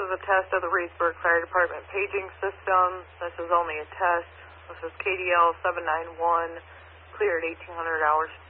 is a test of the Reedsburg Fire Department paging system. This is only a test. This is KDL 791, cleared 1800 hours.